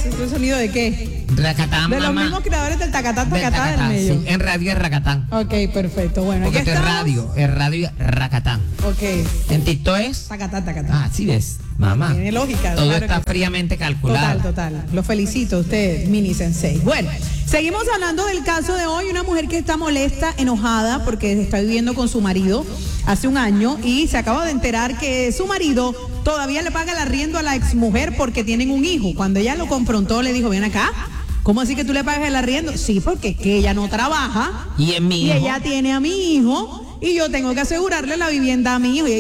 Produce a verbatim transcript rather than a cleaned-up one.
¿Ese sonido de qué? Racatán, De los mamá. mismos creadores del tacatán, Del tacatán del tacatán, medio. sí. En radio es racatán. Ok, perfecto. Bueno, Porque aquí esto es estamos. radio, es radio racatán. Ok. En TikTok es. Tacatán, tacatán. Ah, sí ves, mamá. Tiene lógica. Todo claro está que sí. fríamente calculado. Total, total. Lo felicito a usted, Mini Sensei. Bueno, seguimos hablando del caso de hoy. Una mujer que está molesta, enojada, porque está viviendo con su marido hace un año y se acaba de enterar que su marido todavía le paga el arriendo a la exmujer porque tienen un hijo. Cuando ella lo confrontó, le dijo, ven acá. ¿Cómo así que tú le pagas el arriendo? Sí, porque es que ella no trabaja. Y en mi Y hijo. ella tiene a mi hijo y yo tengo que asegurarle la vivienda a mi hijo. Y